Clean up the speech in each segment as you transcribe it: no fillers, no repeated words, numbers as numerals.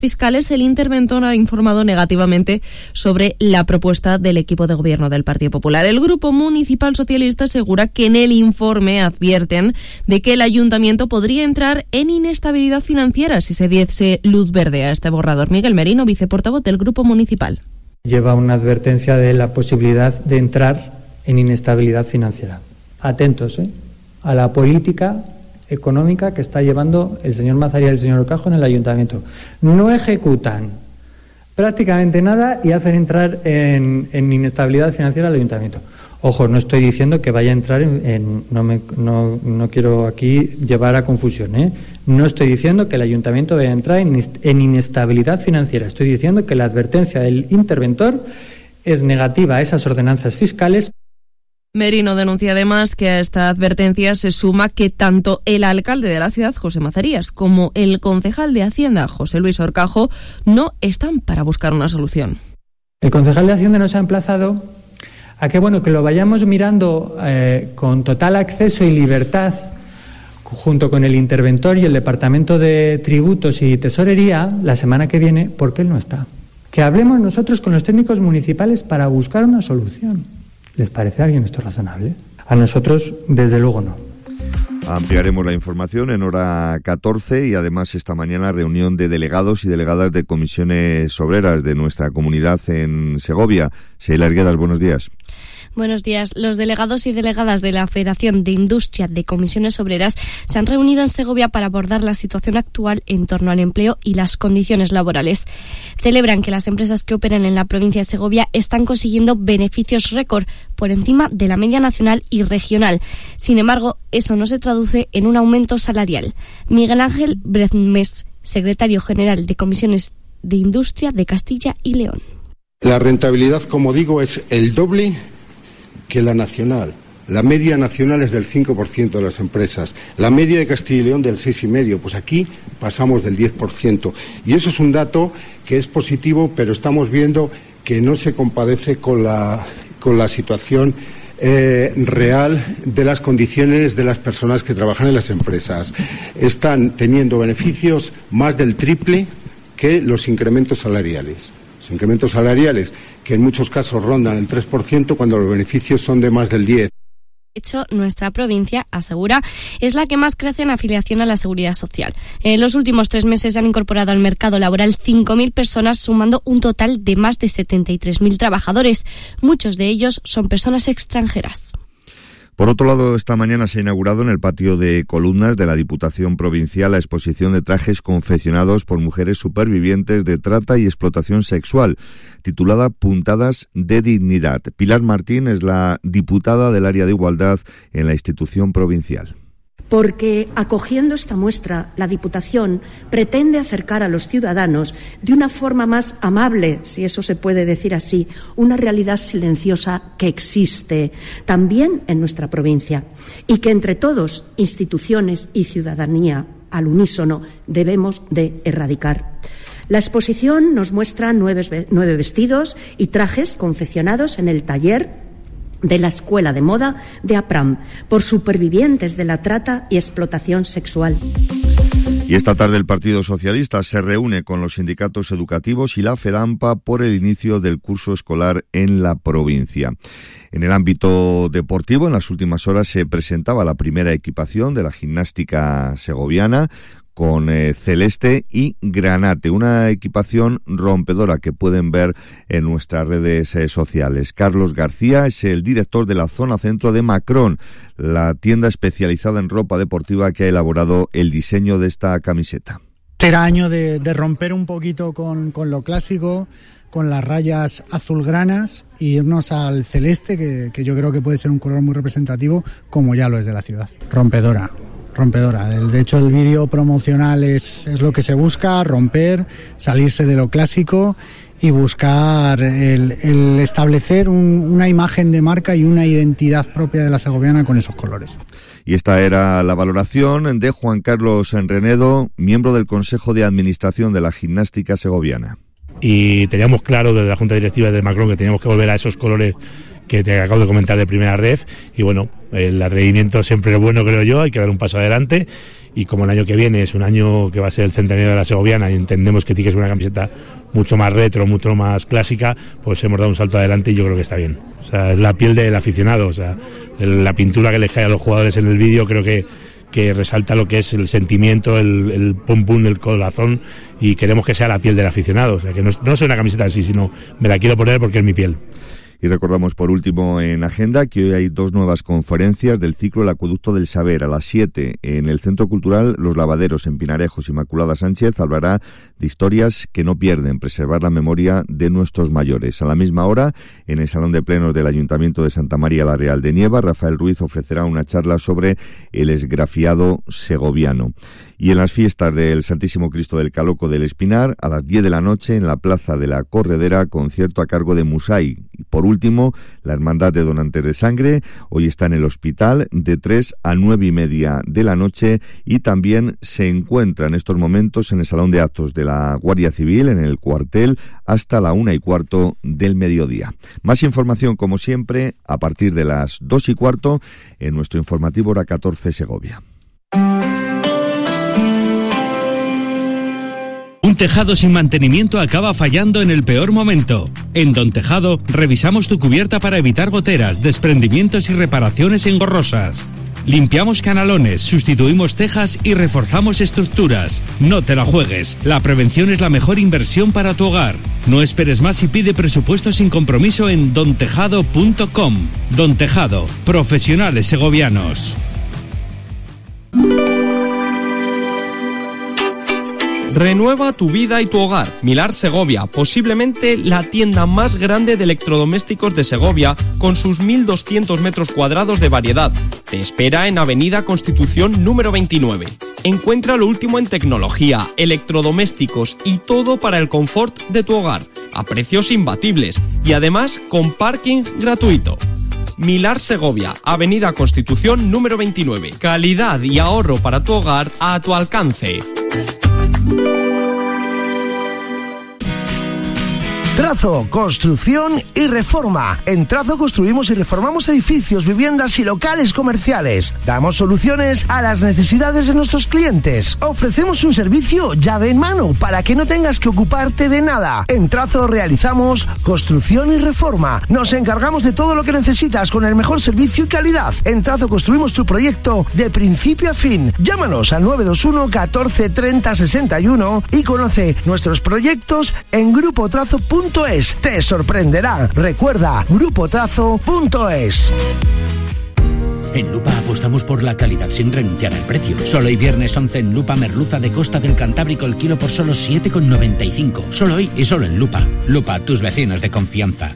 fiscales, el interventor ha informado negativamente sobre la propuesta del equipo de gobierno del Partido Popular. El Grupo Municipal Socialista asegura que en el informe advierten de que el ayuntamiento podría entrar en inestabilidad financiera si se diese luz verde a este borrador. Miguel Merino, viceportavoz del Grupo Municipal. Lleva una advertencia de la posibilidad de entrar en inestabilidad financiera. Atentos, a la política económica que está llevando el señor Mazaría y el señor Orcajo en el ayuntamiento. No ejecutan prácticamente nada y hacen entrar en inestabilidad financiera al ayuntamiento. Ojo, no estoy diciendo que vaya a entrar no quiero aquí llevar a confusión, No estoy diciendo que el ayuntamiento vaya a entrar en inestabilidad financiera. Estoy diciendo que la advertencia del interventor es negativa a esas ordenanzas fiscales. Merino denuncia además que a esta advertencia se suma que tanto el alcalde de la ciudad, José Mazarías, como el concejal de Hacienda, José Luis Orcajo, no están para buscar una solución. El concejal de Hacienda nos ha emplazado a que lo vayamos mirando con total acceso y libertad, junto con el interventor y el Departamento de Tributos y Tesorería, la semana que viene, porque él no está. Que hablemos nosotros con los técnicos municipales para buscar una solución. ¿Les parece a alguien esto razonable? A nosotros, desde luego, no. Ampliaremos la información en hora 14 y además esta mañana reunión de delegados y delegadas de comisiones obreras de nuestra comunidad en Segovia. Sheila Arguedas, buenos días. Buenos días. Los delegados y delegadas de la Federación de Industria de Comisiones Obreras se han reunido en Segovia para abordar la situación actual en torno al empleo y las condiciones laborales. Celebran que las empresas que operan en la provincia de Segovia están consiguiendo beneficios récord por encima de la media nacional y regional. Sin embargo, eso no se traduce en un aumento salarial. Miguel Ángel Brezmes, secretario general de Comisiones de Industria de Castilla y León. La rentabilidad, como digo, es el doble que la nacional. La media nacional es del 5% de las empresas. La media de Castilla y León del 6,5%. Pues aquí pasamos del 10%. Y eso es un dato que es positivo, pero estamos viendo que no se compadece con la situación real de las condiciones de las personas que trabajan en las empresas. Están teniendo beneficios más del triple que los incrementos salariales. Los incrementos salariales que en muchos casos rondan el 3% cuando los beneficios son de más del 10%. De hecho, nuestra provincia, asegura, es la que más crece en afiliación a la Seguridad Social. En los últimos 3 meses se han incorporado al mercado laboral 5.000 personas, sumando un total de más de 73.000 trabajadores. Muchos de ellos son personas extranjeras. Por otro lado, esta mañana se ha inaugurado en el patio de columnas de la Diputación Provincial la exposición de trajes confeccionados por mujeres supervivientes de trata y explotación sexual, titulada Puntadas de Dignidad. Pilar Martín es la diputada del área de igualdad en la institución provincial. Porque acogiendo esta muestra, la Diputación pretende acercar a los ciudadanos de una forma más amable, si eso se puede decir así, una realidad silenciosa que existe también en nuestra provincia y que entre todos, instituciones y ciudadanía, al unísono, debemos de erradicar. La exposición nos muestra 9 vestidos y trajes confeccionados en el taller de la Escuela de Moda de APRAM por supervivientes de la trata y explotación sexual. Y esta tarde el Partido Socialista se reúne con los sindicatos educativos y la FEDAMPA por el inicio del curso escolar en la provincia. En el ámbito deportivo, en las últimas horas se presentaba la primera equipación de la gimnástica segoviana con celeste y granate, una equipación rompedora que pueden ver en nuestras redes sociales. Carlos García es el director de la zona centro de Macron, la tienda especializada en ropa deportiva que ha elaborado el diseño de esta camiseta. Era año de romper un poquito con lo clásico, con las rayas azulgranas e irnos al celeste, que yo creo que puede ser un color muy representativo, como ya lo es de la ciudad. Rompedora. De hecho, el vídeo promocional es lo que se busca, romper, salirse de lo clásico y buscar el establecer una imagen de marca y una identidad propia de la segoviana con esos colores. Y esta era la valoración de Juan Carlos Enrenedo, miembro del Consejo de Administración de la Gimnástica Segoviana. Y teníamos claro desde la Junta Directiva de Macron que teníamos que volver a esos colores que te acabo de comentar de primera ref, y bueno, el atrevimiento siempre es bueno, creo yo, hay que dar un paso adelante y como el año que viene es un año que va a ser el centenario de la segoviana y entendemos que tiene que ser una camiseta mucho más retro, mucho más clásica, pues hemos dado un salto adelante y yo creo que está bien. O sea, es la piel del aficionado, o sea, la pintura que les cae a los jugadores en el vídeo creo que resalta lo que es el sentimiento, el pum pum del corazón, y queremos que sea la piel del aficionado, o sea, que no sea una camiseta así, sino me la quiero poner porque es mi piel. Y recordamos por último en agenda que hoy hay 2 nuevas conferencias del ciclo El Acueducto del Saber. A las 7 en el Centro Cultural Los Lavaderos en Pinarejos, Inmaculada Sánchez hablará de historias que no pierden, preservar la memoria de nuestros mayores. A la misma hora, en el Salón de Plenos del Ayuntamiento de Santa María la Real de Nieva, Rafael Ruiz ofrecerá una charla sobre el esgrafiado segoviano. Y en las fiestas del Santísimo Cristo del Caloco del Espinar, a las 10 de la noche, en la Plaza de la Corredera, concierto a cargo de Musay. Y por último, la Hermandad de Donantes de Sangre, hoy está en el hospital, de 3 a 9:30 de la noche, y también se encuentra en estos momentos en el Salón de Actos de la Guardia Civil, en el cuartel, hasta la 1:15 del mediodía. Más información, como siempre, a partir de las 2:15, en nuestro informativo Hora 14 Segovia. Un tejado sin mantenimiento acaba fallando en el peor momento. En Don Tejado revisamos tu cubierta para evitar goteras, desprendimientos y reparaciones engorrosas. Limpiamos canalones, sustituimos tejas y reforzamos estructuras. No te la juegues. La prevención es la mejor inversión para tu hogar. No esperes más y pide presupuesto sin compromiso en dontejado.com. Don Tejado, profesionales segovianos. Renueva tu vida y tu hogar. Milar Segovia, posiblemente la tienda más grande de electrodomésticos de Segovia, con sus 1.200 metros cuadrados de variedad. Te espera en Avenida Constitución número 29. Encuentra lo último en tecnología, electrodomésticos y todo para el confort de tu hogar, a precios imbatibles y además con parking gratuito. Milar Segovia, Avenida Constitución número 29. Calidad y ahorro para tu hogar a tu alcance. Trazo, construcción y reforma. En Trazo construimos y reformamos edificios, viviendas y locales comerciales. Damos soluciones a las necesidades de nuestros clientes. Ofrecemos un servicio llave en mano para que no tengas que ocuparte de nada. En Trazo realizamos construcción y reforma. Nos encargamos de todo lo que necesitas con el mejor servicio y calidad. En Trazo construimos tu proyecto de principio a fin. Llámanos al 921 14 30 61 y conoce nuestros proyectos en grupotrazo.es. Te sorprenderá. Recuerda, grupotrazo.es. En Lupa apostamos por la calidad sin renunciar al precio. Solo hoy viernes 11 en Lupa, merluza de Costa del Cantábrico el kilo por solo 7,95. Solo hoy y solo en Lupa. Lupa, tus vecinos de confianza.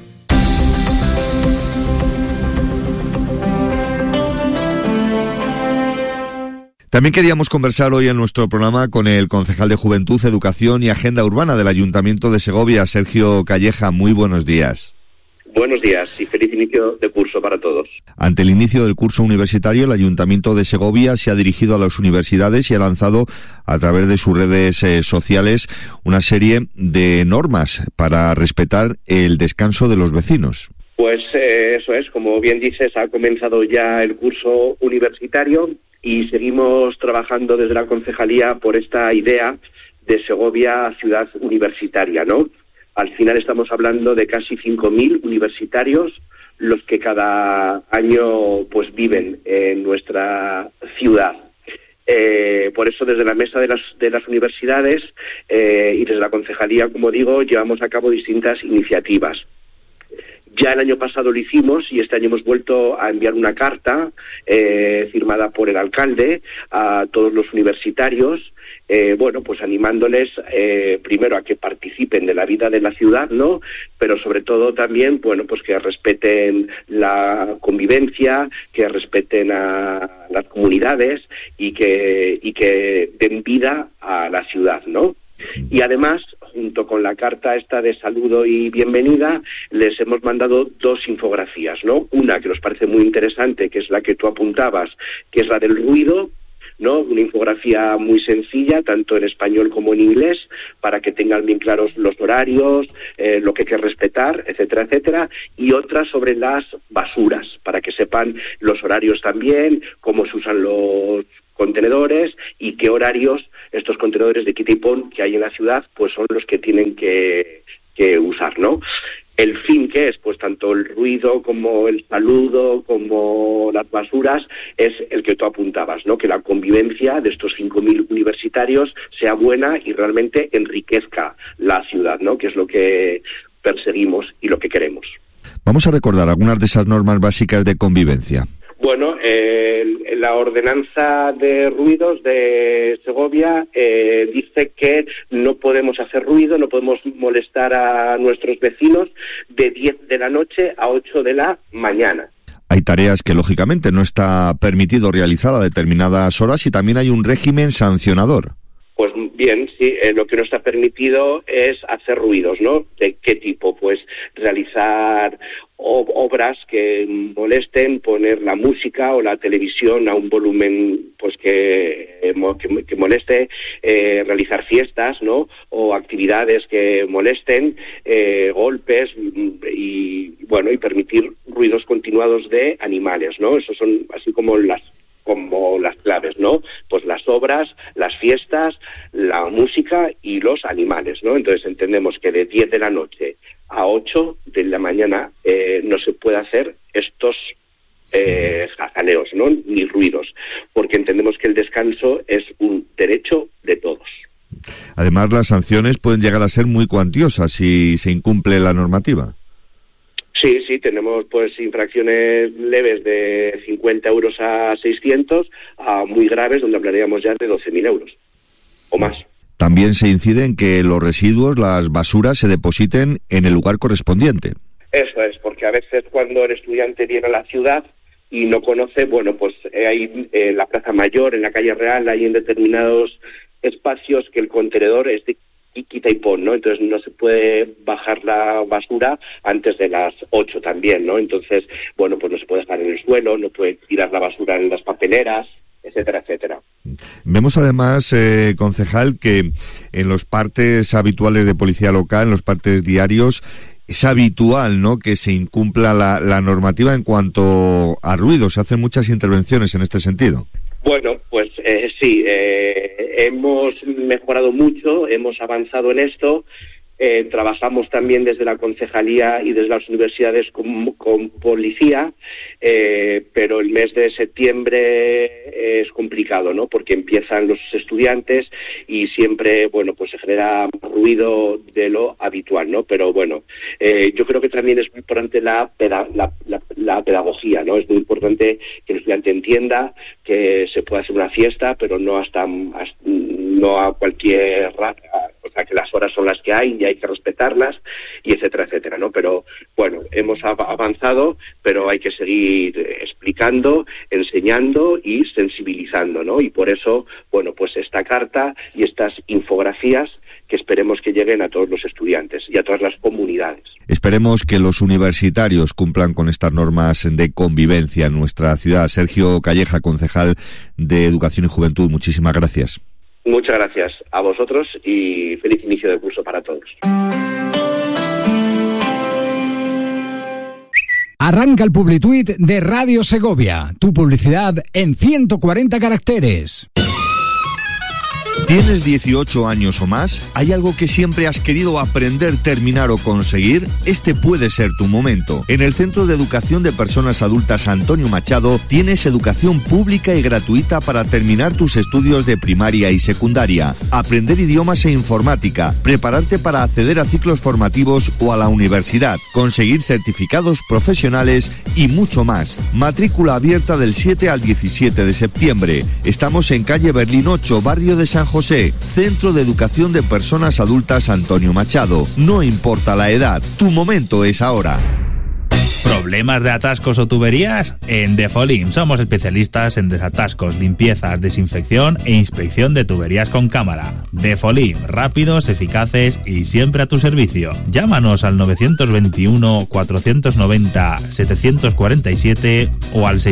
También queríamos conversar hoy en nuestro programa con el concejal de Juventud, Educación y Agenda Urbana del Ayuntamiento de Segovia, Sergio Calleja. Muy buenos días. Buenos días y feliz inicio de curso para todos. Ante el inicio del curso universitario, el Ayuntamiento de Segovia se ha dirigido a las universidades y ha lanzado a través de sus redes sociales una serie de normas para respetar el descanso de los vecinos. Pues eso es, como bien dices, ha comenzado ya el curso universitario y seguimos trabajando desde la concejalía por esta idea de Segovia ciudad universitaria, ¿no? Al final estamos hablando de casi 5.000 universitarios los que cada año pues viven en nuestra ciudad. Por eso desde la mesa de las universidades y desde la concejalía, como digo, llevamos a cabo distintas iniciativas. Ya el año pasado lo hicimos y este año hemos vuelto a enviar una carta firmada por el alcalde a todos los universitarios, pues animándoles primero a que participen de la vida de la ciudad, ¿no? Pero sobre todo también, pues que respeten la convivencia, que respeten a las comunidades y que den vida a la ciudad, ¿no? Y además, junto con la carta esta de saludo y bienvenida, les hemos mandado 2 infografías, ¿no? Una que nos parece muy interesante, que es la que tú apuntabas, que es la del ruido, ¿no? Una infografía muy sencilla, tanto en español como en inglés, para que tengan bien claros los horarios, lo que hay que respetar, etcétera, etcétera, y otra sobre las basuras, para que sepan los horarios también, cómo se usan los contenedores y qué horarios estos contenedores de quita y pon que hay en la ciudad pues son los que tienen que usar, ¿no? El fin que es, pues tanto el ruido como el saludo, como las basuras, es el que tú apuntabas, ¿no? Que la convivencia de estos 5.000 universitarios sea buena y realmente enriquezca la ciudad, ¿no? Que es lo que perseguimos y lo que queremos. Vamos a recordar algunas de esas normas básicas de convivencia. Bueno, la ordenanza de ruidos de Segovia dice que no podemos hacer ruido, no podemos molestar a nuestros vecinos de 10 de la noche a 8 de la mañana. Hay tareas que lógicamente no está permitido realizar a determinadas horas y también hay un régimen sancionador. Pues bien, sí, lo que no está permitido es hacer ruidos, ¿no? ¿De qué tipo? Pues realizar obras que molesten, poner la música o la televisión a un volumen pues que moleste, realizar fiestas, ¿no? O actividades que molesten, golpes y bueno, y permitir ruidos continuados de animales, ¿no? Esos son así como las claves, ¿no? Pues las obras, las fiestas, la música y los animales, ¿no? Entonces entendemos que de 10 de la noche a 8 de la mañana no se puede hacer estos jazaleos, ¿no? Ni ruidos, porque entendemos que el descanso es un derecho de todos. Además, las sanciones pueden llegar a ser muy cuantiosas si se incumple la normativa. Sí, tenemos pues infracciones leves de 50 euros a 600, a muy graves donde hablaríamos ya de 12.000 euros o más. También se incide en que los residuos, las basuras, se depositen en el lugar correspondiente. Eso es, porque a veces cuando el estudiante viene a la ciudad y no conoce, bueno, pues hay en la Plaza Mayor, en la Calle Real, hay en determinados espacios que el contenedor es de quita y pon, ¿no? Entonces no se puede bajar la basura antes de las 8 también, ¿no? Entonces, bueno, pues no se puede dejar en el suelo, no puede tirar la basura en las papeleras, etcétera, etcétera. Vemos además, concejal, que en los partes habituales de policía local, en los partes diarios, es habitual, ¿no?, que se incumpla la normativa en cuanto a ruido. Se hacen muchas intervenciones en este sentido. Bueno, pues sí, hemos mejorado mucho, hemos avanzado en esto. Trabajamos también desde la concejalía y desde las universidades con policía, pero el mes de septiembre es complicado, ¿no? Porque empiezan los estudiantes y siempre, bueno, pues se genera ruido de lo habitual, ¿no? Pero bueno, yo creo que también es muy importante la pedagogía, ¿no? Es muy importante que el estudiante entienda que se puede hacer una fiesta, pero no no a cualquier raza. O sea, que las horas son las que hay y hay que respetarlas, y etcétera, etcétera, ¿no? Pero, bueno, hemos avanzado, pero hay que seguir explicando, enseñando y sensibilizando, ¿no? Y por eso, bueno, pues esta carta y estas infografías que esperemos que lleguen a todos los estudiantes y a todas las comunidades. Esperemos que los universitarios cumplan con estas normas de convivencia en nuestra ciudad. Sergio Calleja, concejal de Educación y Juventud, muchísimas gracias. Muchas gracias a vosotros y feliz inicio de curso para todos. Arranca el Publituit de Radio Segovia. Tu publicidad en 140 caracteres. ¿Tienes 18 años o más? ¿Hay algo que siempre has querido aprender, terminar o conseguir? Este puede ser tu momento. En el Centro de Educación de Personas Adultas Antonio Machado tienes educación pública y gratuita para terminar tus estudios de primaria y secundaria, aprender idiomas e informática, prepararte para acceder a ciclos formativos o a la universidad, conseguir certificados profesionales y mucho más. Matrícula abierta del 7 al 17 de septiembre. Estamos en calle Berlín 8, barrio de San José, Centro de Educación de Personas Adultas Antonio Machado. No importa la edad, tu momento es ahora. ¿Problemas de atascos o tuberías? En Defolim somos especialistas en desatascos, limpiezas, desinfección e inspección de tuberías con cámara. Defolim, rápidos, eficaces y siempre a tu servicio. Llámanos al 921-490-747 o al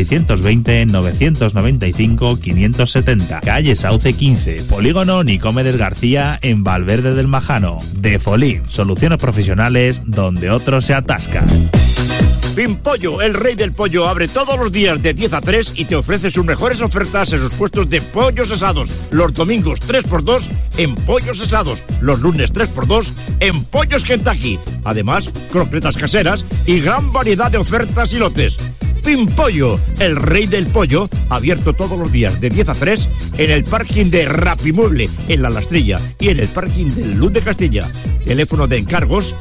620-995-570. Calle Sauce 15, Polígono Nicomedes García en Valverde del Majano. Defolim, soluciones profesionales donde otros se atascan. Pimpollo, el rey del pollo, abre todos los días de 10 a 3 y te ofrece sus mejores ofertas en sus puestos de pollos asados. Los domingos 3x2 en pollos asados. Los lunes 3x2 en pollos Kentucky. Además, croquetas caseras y gran variedad de ofertas y lotes. Pimpollo, el rey del pollo, abierto todos los días de 10 a 3 en el parking de Rapimueble, en La Lastrilla, y en el parking del Luz de Castilla. Teléfono de encargos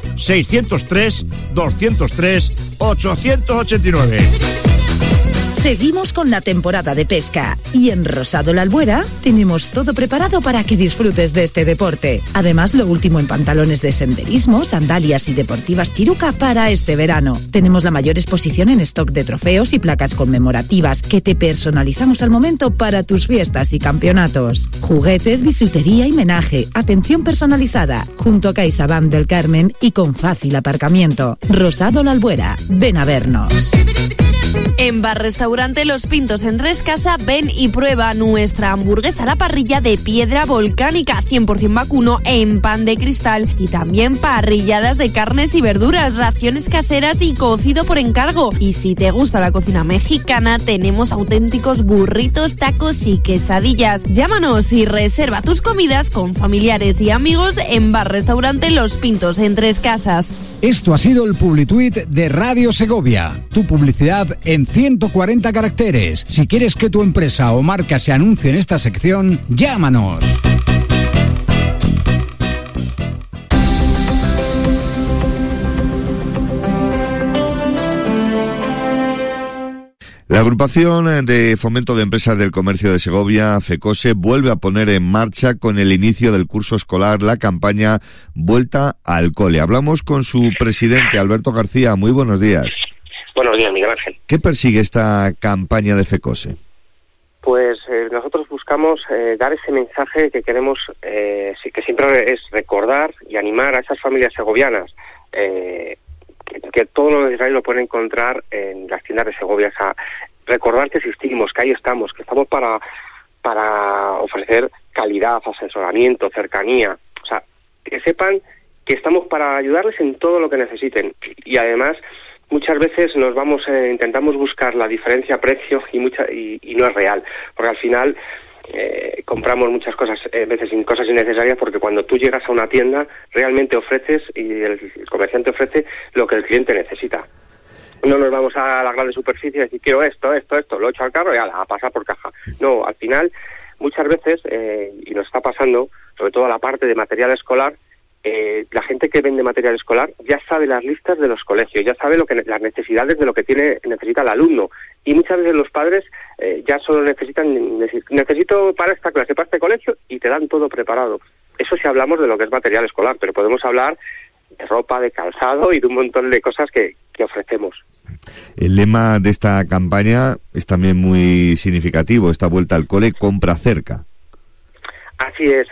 603-203-889. Seguimos con la temporada de pesca y en Rosado La Albuera tenemos todo preparado para que disfrutes de este deporte. Además, lo último en pantalones de senderismo, sandalias y deportivas Chiruca para este verano. Tenemos la mayor exposición en stock de trofeos y placas conmemorativas que te personalizamos al momento para tus fiestas y campeonatos. Juguetes, bisutería y menaje, atención personalizada, junto a CaixaBank del Carmen y con fácil aparcamiento. Rosado La Albuera, ven a vernos. En Bar Restaurante Los Pintos en Trescasa, ven y prueba nuestra hamburguesa a la parrilla de piedra volcánica 100% vacuno en pan de cristal y también parrilladas de carnes y verduras, raciones caseras y cocido por encargo. Y si te gusta la cocina mexicana, tenemos auténticos burritos, tacos y quesadillas. Llámanos y reserva tus comidas con familiares y amigos en Bar Restaurante Los Pintos en Trescasas. Esto ha sido el Publituit de Radio Segovia. Tu publicidad en 140 caracteres. Si quieres que tu empresa o marca se anuncie en esta sección, llámanos. La agrupación de fomento de empresas del comercio de Segovia, FECOSE, vuelve a poner en marcha con el inicio del curso escolar la campaña Vuelta al Cole. Hablamos con su presidente, Alberto García. Muy buenos días. Buenos días, Miguel Ángel. ¿Qué persigue esta campaña de FECOSE? Pues nosotros buscamos dar ese mensaje que queremos, que siempre es recordar y animar a esas familias segovianas, que todo lo necesario lo pueden encontrar en las tiendas de Segovia. O sea, recordar que existimos, que ahí estamos, que estamos para ofrecer calidad, asesoramiento, cercanía. O sea, que sepan que estamos para ayudarles en todo lo que necesiten. Y además, muchas veces intentamos buscar la diferencia precio y no es real, porque al final compramos muchas cosas, veces cosas innecesarias, porque cuando tú llegas a una tienda realmente ofreces y el comerciante ofrece lo que el cliente necesita. No nos vamos a la gran superficie y decir quiero esto, lo echo al carro y a pasar por caja. No, al final muchas veces, y nos está pasando, sobre todo a la parte de material escolar, la gente que vende material escolar ya sabe las listas de los colegios, ya sabe las necesidades de lo que necesita el alumno, y muchas veces los padres ya solo necesito para esta clase, para este colegio, y te dan todo preparado. Eso si hablamos de lo que es material escolar, pero podemos hablar de ropa, de calzado y de un montón de cosas que ofrecemos. El lema de esta campaña es también muy significativo, esta vuelta al cole, compra cerca. Así es,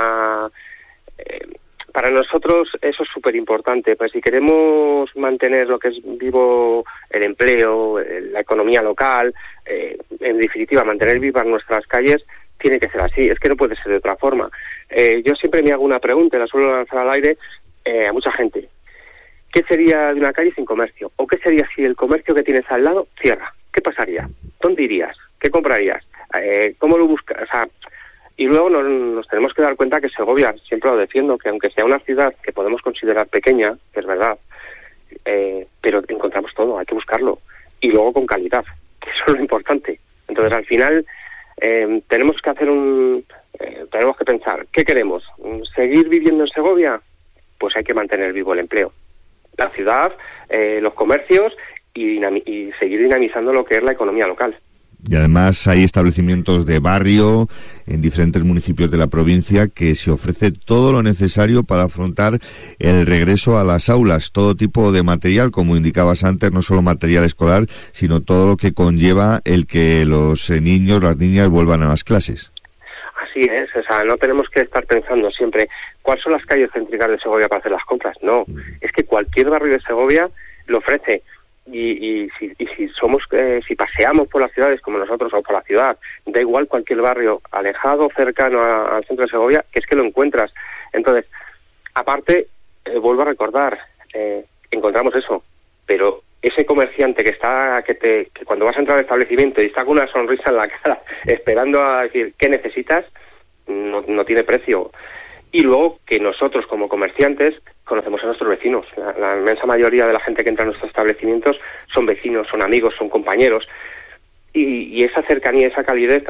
para nosotros eso es súper importante, pues si queremos mantener lo que es vivo el empleo, la economía local, en definitiva mantener vivas nuestras calles, tiene que ser así, es que no puede ser de otra forma. Yo siempre me hago una pregunta, la suelo lanzar al aire a mucha gente. ¿Qué sería de una calle sin comercio? ¿O qué sería si el comercio que tienes al lado cierra? ¿Qué pasaría? ¿Dónde irías? ¿Qué comprarías? ¿Cómo lo buscas? O sea, y luego nos tenemos que dar cuenta que Segovia, siempre lo defiendo, que aunque sea una ciudad que podemos considerar pequeña, que es verdad, pero encontramos todo, hay que buscarlo. Y luego con calidad, que eso es lo importante. Entonces, al final, tenemos que pensar, ¿qué queremos? ¿Seguir viviendo en Segovia? Pues hay que mantener vivo el empleo. La ciudad, los comercios y seguir dinamizando lo que es la economía local. Y además hay establecimientos de barrio en diferentes municipios de la provincia que se ofrece todo lo necesario para afrontar el regreso a las aulas, todo tipo de material, como indicabas antes, no solo material escolar, sino todo lo que conlleva el que los niños, las niñas vuelvan a las clases. Así es, o sea, no tenemos que estar pensando siempre cuáles son las calles céntricas de Segovia para hacer las compras, no, es que cualquier barrio de Segovia lo ofrece. Y si paseamos por las ciudades como nosotros o por la ciudad, da igual cualquier barrio alejado, cercano al centro de Segovia, que es que lo encuentras. Entonces, aparte, vuelvo a recordar, encontramos eso, pero ese comerciante que cuando vas a entrar al establecimiento y está con una sonrisa en la cara esperando a decir ¿qué necesitas? No tiene precio. Y luego que nosotros como comerciantes conocemos a nuestros vecinos. La inmensa mayoría de la gente que entra a nuestros establecimientos son vecinos, son amigos, son compañeros. Y esa cercanía, esa calidez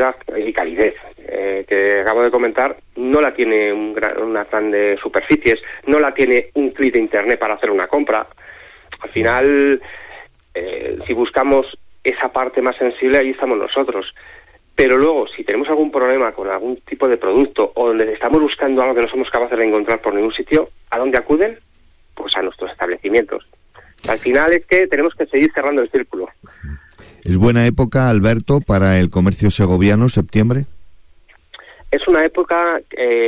que acabo de comentar, no la tiene unas grandes superficies, no la tiene un clic de internet para hacer una compra. Al final, si buscamos esa parte más sensible, ahí estamos nosotros. Pero luego, si tenemos algún problema con algún tipo de producto o donde estamos buscando algo que no somos capaces de encontrar por ningún sitio, ¿a dónde acuden? Pues a nuestros establecimientos. Al final es que tenemos que seguir cerrando el círculo. ¿Es buena época, Alberto, para el comercio segoviano, septiembre? Es una época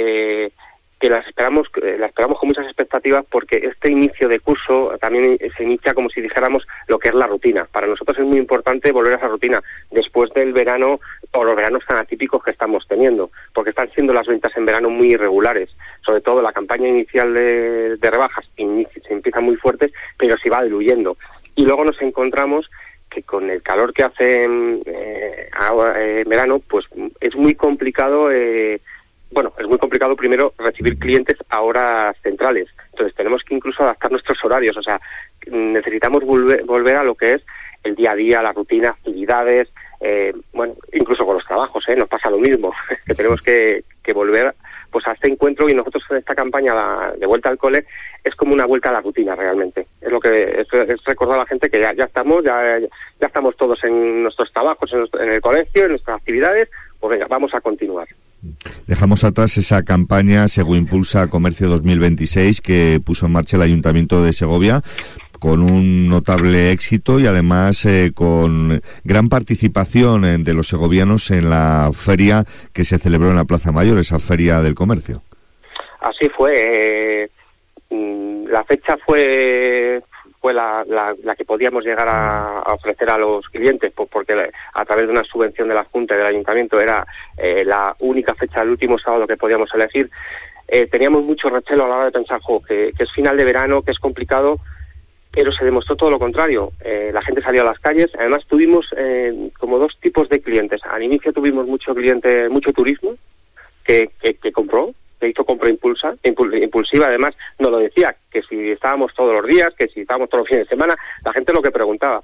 que la esperamos con muchas expectativas, porque este inicio de curso también se inicia como si dijéramos lo que es la rutina. Para nosotros es muy importante volver a esa rutina después del verano o los veranos tan atípicos que estamos teniendo, porque están siendo las ventas en verano muy irregulares. Sobre todo la campaña inicial de rebajas se empiezan muy fuertes, pero se va diluyendo. Y luego nos encontramos que con el calor que hace en verano, pues es muy complicado. Es muy complicado primero recibir clientes a horas centrales. Entonces tenemos que incluso adaptar nuestros horarios. O sea, necesitamos volver a lo que es el día a día, la rutina, actividades. Incluso con los trabajos, nos pasa lo mismo. Que tenemos que volver pues a este encuentro, y nosotros en esta campaña de vuelta al cole es como una vuelta a la rutina realmente. Es lo que es recordar a la gente que ya estamos todos en nuestros trabajos, en el colegio, en nuestras actividades. Pues venga, vamos a continuar. Dejamos atrás esa campaña Segoimpulsa Comercio 2026 que puso en marcha el Ayuntamiento de Segovia, con un notable éxito y además con gran participación de los segovianos en la feria que se celebró en la Plaza Mayor, esa feria del comercio. Así fue. La fecha fue la que podíamos llegar a ofrecer a los clientes, porque a través de una subvención de la Junta y del Ayuntamiento era la única fecha, el último sábado que podíamos elegir. Teníamos mucho recelo a la hora de pensar que es final de verano, que es complicado, pero se demostró todo lo contrario. La gente salió a las calles. Además tuvimos como dos tipos de clientes. Al inicio tuvimos mucho turismo que compró, que hizo compra impulsiva. Además nos lo decía, que si estábamos todos los días, que si estábamos todos los fines de semana, la gente lo que preguntaba.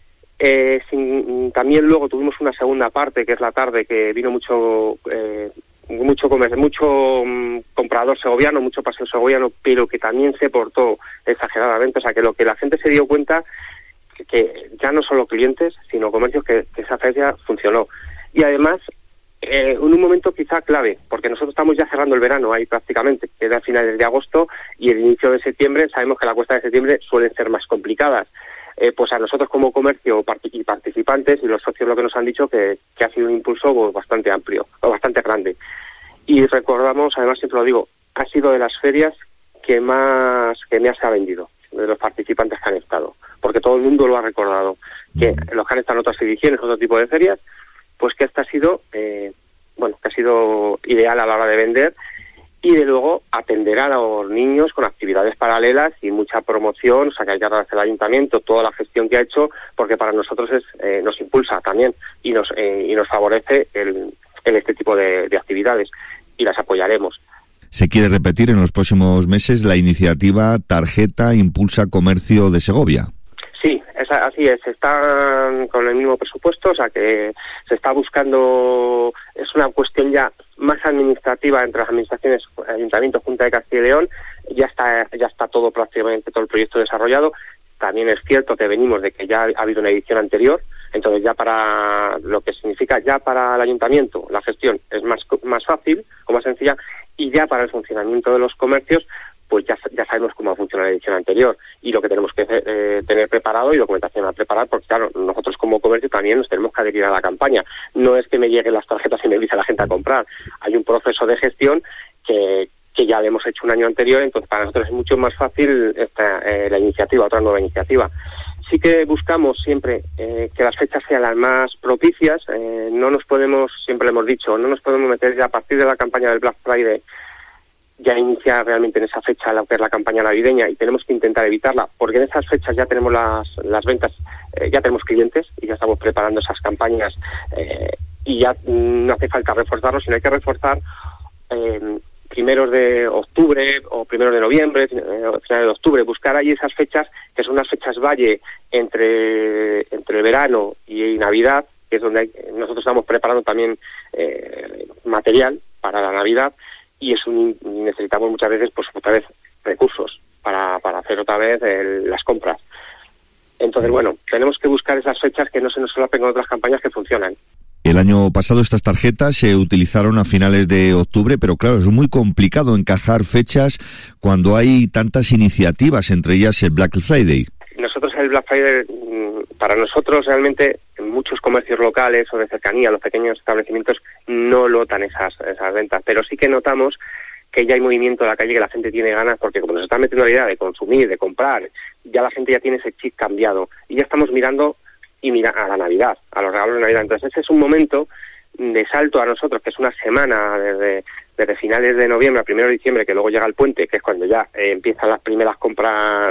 También luego tuvimos una segunda parte, que es la tarde, que vino mucho comprador segoviano, mucho paseo segoviano, pero que también se portó exageradamente. O sea, que lo que la gente se dio cuenta, que ya no solo clientes, sino comercios, que esa feria funcionó. Y además, en un momento quizá clave, porque nosotros estamos ya cerrando el verano ahí prácticamente, queda a finales de agosto, y el inicio de septiembre, sabemos que la cuesta de septiembre suelen ser más complicadas. Pues a nosotros como comercio y participantes y los socios lo que nos han dicho que ha sido un impulso bastante amplio, o bastante grande. Y recordamos, además siempre lo digo, ha sido de las ferias que más se ha vendido, de los participantes que han estado, porque todo el mundo lo ha recordado, que los que han estado en otras ediciones, otro tipo de ferias, pues que esta ha sido, que ha sido ideal a la hora de vender. Y de luego atender a los niños con actividades paralelas y mucha promoción. O sea, que hay que agradecer al Ayuntamiento toda la gestión que ha hecho, porque para nosotros nos impulsa también y nos favorece este tipo de actividades, y las apoyaremos. Se quiere repetir en los próximos meses la iniciativa Tarjeta Impulsa Comercio de Segovia. Sí, así es. Están con el mismo presupuesto, o sea que se está buscando. Es una cuestión ya más administrativa entre las administraciones, Ayuntamiento, Junta de Castilla y León. Ya está todo, prácticamente todo el proyecto desarrollado. También es cierto que venimos de que ya ha habido una edición anterior, entonces ya para lo que significa ya para el Ayuntamiento la gestión es más fácil o más sencilla, y ya para el funcionamiento de los comercios pues ya sabemos cómo funciona la edición anterior y lo que tenemos que tener preparado y documentación a preparar, porque claro, nosotros como comercio también nos tenemos que adherir a la campaña. No es que me lleguen las tarjetas y me dice la gente a comprar. Hay un proceso de gestión que ya le hemos hecho un año anterior, entonces para nosotros es mucho más fácil la iniciativa, otra nueva iniciativa. Sí que buscamos siempre que las fechas sean las más propicias. No nos podemos, siempre le hemos dicho, no nos podemos meter ya a partir de la campaña del Black Friday ya inicia realmente en esa fecha lo que es la campaña navideña, y tenemos que intentar evitarla, porque en esas fechas ya tenemos las ventas, ya tenemos clientes y ya estamos preparando esas campañas, y ya no hace falta reforzarlo, sino hay que reforzar primeros de octubre o primeros de noviembre, finales de octubre, buscar ahí esas fechas que son unas fechas valle entre verano y Navidad, que es donde nosotros estamos preparando también material para la Navidad, y necesitamos muchas veces, pues otra vez, recursos para hacer otra vez las compras. Entonces, bueno, tenemos que buscar esas fechas que no se nos solapen con otras campañas que funcionan. El año pasado estas tarjetas se utilizaron a finales de octubre, pero claro, es muy complicado encajar fechas cuando hay tantas iniciativas, entre ellas el Black Friday. Nosotros el Black Friday, para nosotros realmente, en muchos comercios locales o de cercanía, los pequeños establecimientos no notan esas ventas, pero sí que notamos que ya hay movimiento en la calle, que la gente tiene ganas, porque como nos están metiendo la idea de consumir, de comprar, ya la gente ya tiene ese chip cambiado, y ya estamos mirando a la Navidad, a los regalos de Navidad. Entonces ese es un momento de salto a nosotros, que es una semana desde finales de noviembre a 1 de diciembre, que luego llega el puente, que es cuando ya empiezan las primeras compras,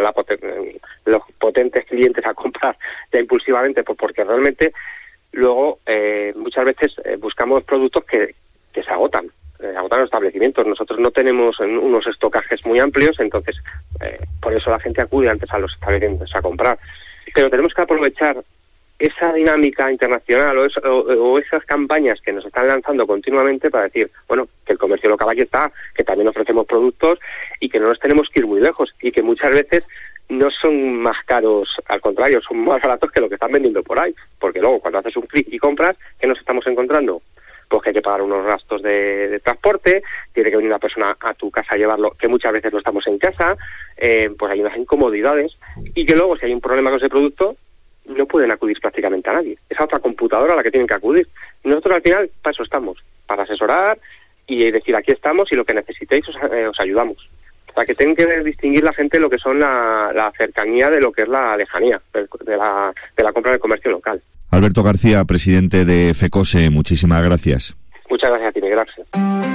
los potentes clientes a comprar ya impulsivamente, pues porque realmente luego muchas veces buscamos productos que se agotan los establecimientos. Nosotros no tenemos unos estocajes muy amplios, entonces por eso la gente acude antes a los establecimientos a comprar. Pero tenemos que aprovechar esa dinámica internacional o esas campañas que nos están lanzando continuamente para decir, bueno, que el comercio local aquí está, que también ofrecemos productos y que no nos tenemos que ir muy lejos, y que muchas veces no son más caros, al contrario, son más baratos que lo que están vendiendo por ahí, porque luego cuando haces un clic y compras, ¿qué nos estamos encontrando? Pues que hay que pagar unos gastos de transporte, tiene que venir una persona a tu casa a llevarlo, que muchas veces no estamos en casa, pues hay unas incomodidades, y que luego si hay un problema con ese producto, no pueden acudir prácticamente a nadie. Es a otra computadora a la que tienen que acudir. Y nosotros al final para eso estamos, para asesorar y decir aquí estamos y lo que necesitéis os ayudamos. O sea, que tienen que distinguir la gente lo que son la cercanía de lo que es la lejanía de la compra del comercio local. Alberto García, presidente de FECOSE, muchísimas gracias. Muchas gracias a ti, gracias.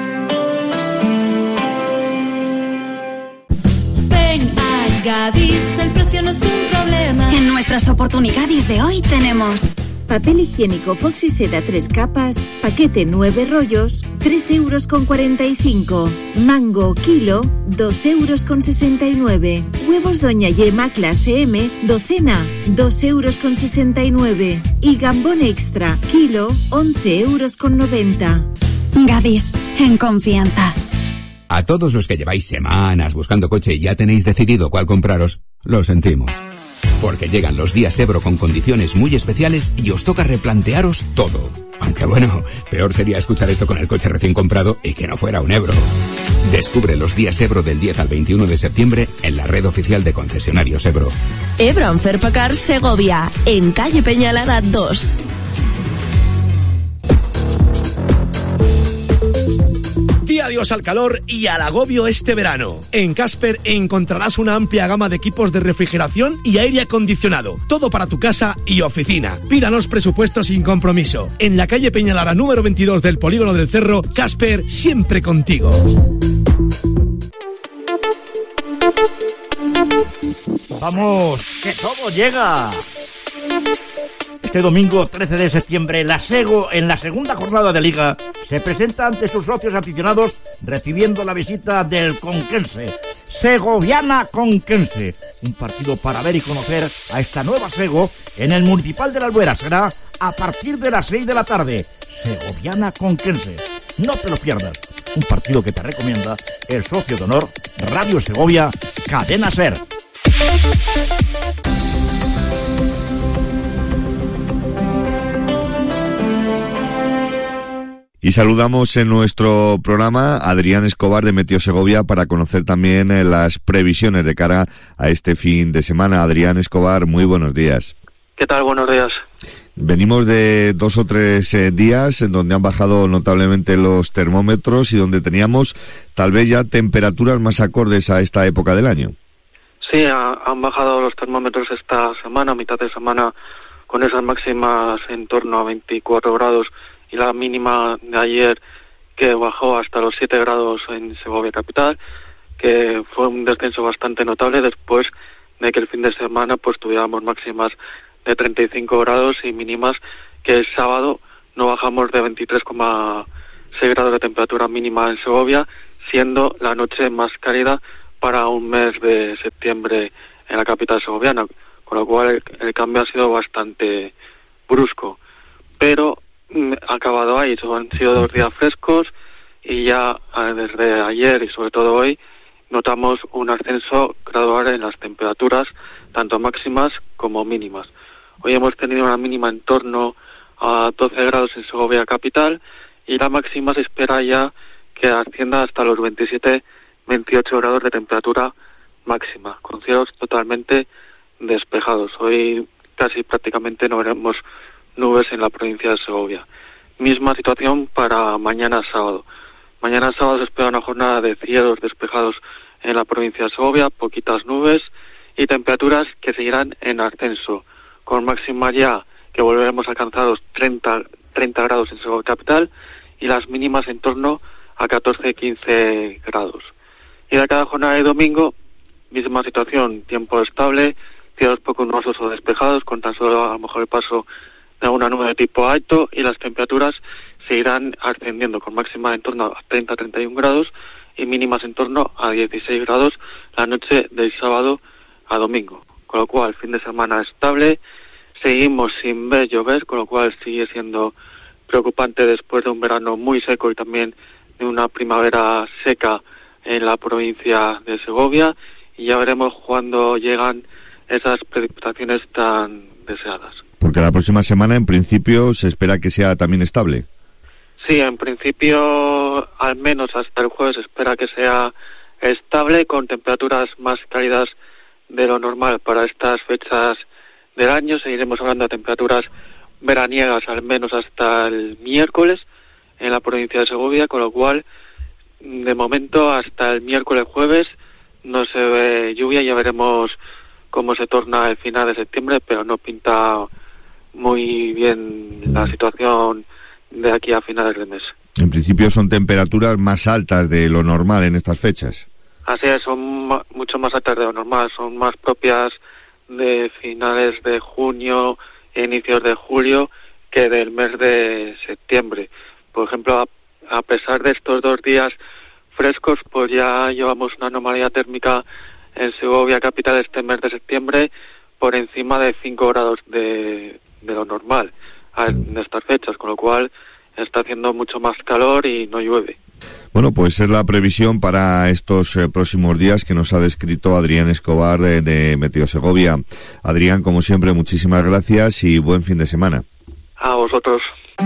Gadis, el precio no es un problema. En nuestras oportunidades de hoy tenemos papel higiénico Fox y Seda 3 capas, paquete 9 rollos, 3,45 €. Mango kilo, 2,69 €. Huevos Doña Yema clase M, docena, 2,69 €. Y gambón extra, kilo, 11,90 €. Gadis, en confianza. A todos los que lleváis semanas buscando coche y ya tenéis decidido cuál compraros, lo sentimos. Porque llegan los días Ebro con condiciones muy especiales y os toca replantearos todo. Aunque bueno, peor sería escuchar esto con el coche recién comprado y que no fuera un Ebro. Descubre los días Ebro del 10 al 21 de septiembre en la red oficial de concesionarios Ebro. Ebro Anferpacar Segovia, en calle Peñalara 2. Di adiós al calor y al agobio este verano. En Casper encontrarás una amplia gama de equipos de refrigeración y aire acondicionado. Todo para tu casa y oficina. Pídanos presupuesto sin compromiso. En la calle Peñalara número 22 del Polígono del Cerro, Casper, siempre contigo. ¡Vamos, que todo llega! Este domingo 13 de septiembre, la Sego, en la segunda jornada de Liga, se presenta ante sus socios aficionados recibiendo la visita del Conquense, Segoviana Conquense. Un partido para ver y conocer a esta nueva Sego en el Municipal de la Albuera. Será a partir de las 6 de la tarde. Segoviana Conquense. No te lo pierdas. Un partido que te recomienda el socio de honor Radio Segovia, Cadena Ser. Y saludamos en nuestro programa a Adrián Escobar de Meteo Segovia para conocer también las previsiones de cara a este fin de semana. Adrián Escobar, muy buenos días. ¿Qué tal? Buenos días. Venimos de 2 o 3 días en donde han bajado notablemente los termómetros y donde teníamos tal vez ya temperaturas más acordes a esta época del año. Sí, han bajado los termómetros esta semana, mitad de semana, con esas máximas en torno a 24 grados y la mínima de ayer que bajó hasta los 7 grados en Segovia capital, que fue un descenso bastante notable después de que el fin de semana pues tuviéramos máximas de 35 grados y mínimas que el sábado no bajamos de 23,6 grados de temperatura mínima en Segovia, siendo la noche más cálida para un mes de septiembre en la capital segoviana, con lo cual el cambio ha sido bastante brusco. Pero ha acabado ahí, han sido 2 días frescos y ya desde ayer y sobre todo hoy notamos un ascenso gradual en las temperaturas, tanto máximas como mínimas. Hoy hemos tenido una mínima en torno a 12 grados en Segovia capital y la máxima se espera ya que ascienda hasta los 27-28 grados de temperatura máxima, con cielos totalmente despejados. Hoy casi prácticamente no veremos nubes en la provincia de Segovia. Misma situación para mañana sábado. Mañana sábado se espera una jornada de cielos despejados en la provincia de Segovia, poquitas nubes y temperaturas que seguirán en ascenso, con máxima ya que volveremos a alcanzar los 30 grados en Segovia capital y las mínimas en torno a 14-15 grados. Y de cada jornada de domingo, misma situación, tiempo estable, cielos poco nubosos o despejados, con tan solo a lo mejor el paso de alguna nube de tipo alto, y las temperaturas seguirán ascendiendo con máxima en torno a 30-31 grados y mínimas en torno a 16 grados la noche del sábado a domingo. Con lo cual, fin de semana estable, seguimos sin ver llover, con lo cual sigue siendo preocupante después de un verano muy seco y también de una primavera seca en la provincia de Segovia, y ya veremos cuándo llegan esas precipitaciones tan deseadas. Porque la próxima semana, en principio, se espera que sea también estable. Sí, en principio, al menos hasta el jueves, se espera que sea estable, con temperaturas más cálidas de lo normal para estas fechas del año. Seguiremos hablando de temperaturas veraniegas al menos hasta el miércoles en la provincia de Segovia, con lo cual, de momento, hasta el miércoles jueves no se ve lluvia. Ya veremos cómo se torna el final de septiembre, pero no pinta muy bien la situación de aquí a finales de mes. En principio son temperaturas más altas de lo normal en estas fechas. Así es, son mucho más altas de lo normal, son más propias de finales de junio e inicios de julio que del mes de septiembre. Por ejemplo, a pesar de estos 2 días frescos, pues ya llevamos una anomalía térmica en Segovia capital este mes de septiembre por encima de 5 grados de lo normal en estas fechas, con lo cual está haciendo mucho más calor y no llueve. Bueno, pues es la previsión para estos próximos días que nos ha descrito Adrián Escobar de Meteo Segovia. Adrián, como siempre, muchísimas gracias y buen fin de semana. A vosotros.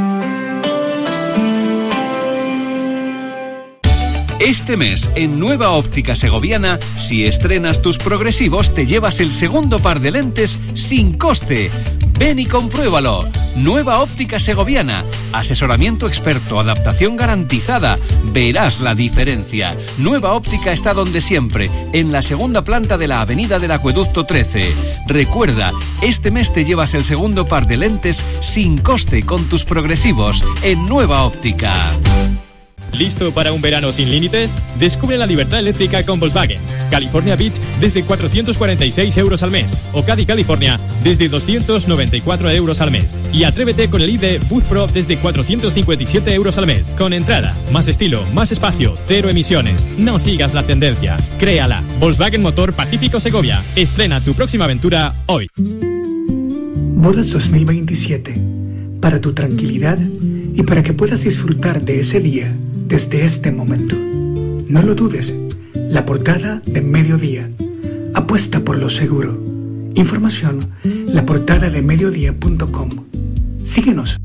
Este mes, en Nueva Óptica Segoviana, si estrenas tus progresivos, te llevas el segundo par de lentes sin coste. Ven y compruébalo. Nueva Óptica Segoviana. Asesoramiento experto, adaptación garantizada. Verás la diferencia. Nueva Óptica está donde siempre, en la segunda planta de la Avenida del Acueducto 13. Recuerda, este mes te llevas el segundo par de lentes sin coste con tus progresivos en Nueva Óptica. ¿Listo para un verano sin límites? Descubre la libertad eléctrica con Volkswagen. California Beach desde 446 euros al mes. O Caddy California desde 294 euros al mes. Y atrévete con el ID Boost Pro desde 457 euros al mes. Con entrada, más estilo, más espacio, cero emisiones. No sigas la tendencia. Créala. Volkswagen Motor Pacífico Segovia. Estrena tu próxima aventura hoy. Bodas 2027. Para tu tranquilidad y para que puedas disfrutar de ese día desde este momento. No lo dudes, la portada de Mediodía. Apuesta por lo seguro. Información, laportadadeMediodía.com. Síguenos.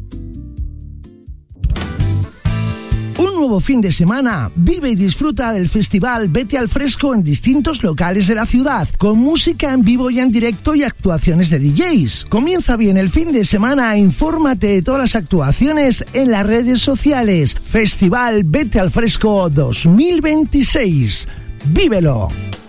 Un nuevo fin de semana. Vive y disfruta del festival Vete al Fresco en distintos locales de la ciudad, con música en vivo y en directo y actuaciones de DJs. Comienza bien el fin de semana. Infórmate de todas las actuaciones en las redes sociales. Festival Vete al Fresco 2026. ¡Vívelo!